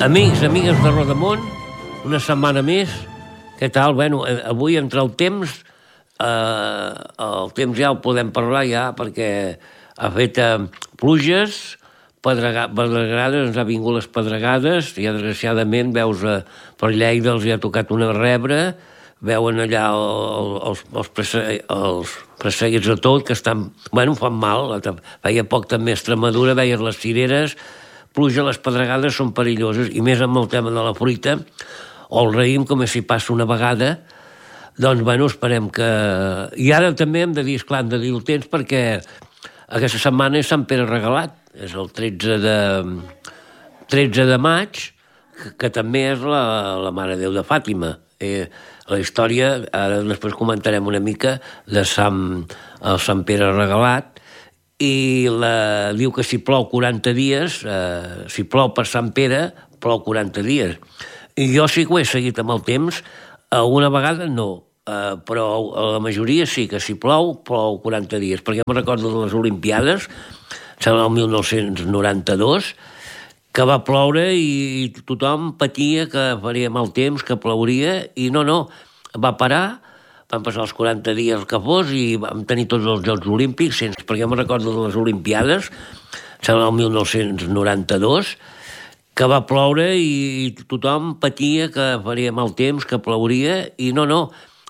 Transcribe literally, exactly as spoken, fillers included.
Amics, amigues de Rodamont, una setmana més. Què tal? Bueno, avui entre el temps, eh, el temps ja el podem parlar ja, perquè ha fet eh, pluges, pedrega, pedregades, ens ha vingut les pedregades, i desgraciadament veus eh, per Lleida els hi ha tocat una rebre, veuen allà el, els, els, prese, els presseguits de tot, que estan, bueno, fan mal. Feia poc també a Extremadura, veies les cireres, pluja, les pedregades són perilloses, i més amb el tema de la fruita, o el raïm, com si passa una vegada. Doncs, bueno, esperem que... I ara també hem de dir, esclar, hem de dir el temps, perquè aquesta setmana és Sant Pere Regalat, és el tretze de, tretze de maig, que, que també és la, la Mare de Déu de Fàtima. Eh, la història, ara després comentarem una mica, de Sant, el Sant Pere Regalat, i la, diu que si plou quaranta dies, eh, si plou per Sant Pere, plou quaranta dies. I jo sí que ho he seguit amb el temps, alguna vegada no, eh, però la majoria sí, que si plou, plou quaranta dies, perquè em recordo de les Olimpiades, sembla el mil nou-cents noranta-dos, que va ploure i tothom patia que faria mal temps, que plouria, i no, no, va parar, van passar els quaranta dies que fos i vam tenir tots els Jocs Olímpics, sense, perquè em recordo de les Olimpiades, sembla el mil nou-cents noranta-dos, que va ploure i tothom patia que faria mal temps, que plouria, i no, no,